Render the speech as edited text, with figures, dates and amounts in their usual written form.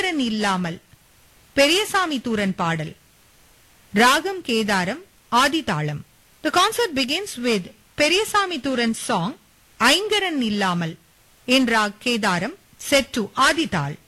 ஐங்கரன் இல்லாமல் பெரியசாமி தூரன் பாடல். ராகம் Kedaram, ஆதிதாளம். The concert begins with Periyasamy Thuran's song Ayngaran இல்லாமல் in rag Kedaram set to Adital.